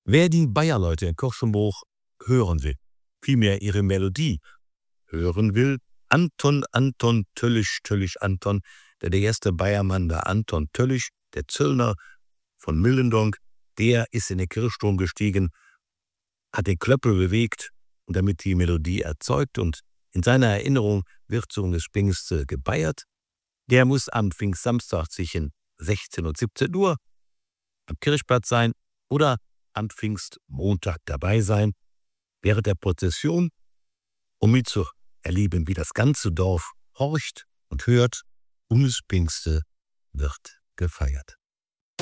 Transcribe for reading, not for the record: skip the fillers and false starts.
Wer die Bayerleute in Korschenbruch hören will, vielmehr ihre Melodie hören will, Anton Töllisch Anton, der erste Bayermann war Anton Töllisch, der Zöllner von Millendonk, der ist in den Kirchturm gestiegen, hat den Klöppel bewegt und damit die Melodie erzeugt und in seiner Erinnerung wird so eine Pfingste gebeiert. Der muss am Pfingstsamstag zwischen 16 und 17 Uhr am Kirchplatz sein oder am Pfingstmontag dabei sein, während der Prozession, um mitzuerleben, wie das ganze Dorf horcht und hört, Pfingste wird gefeiert.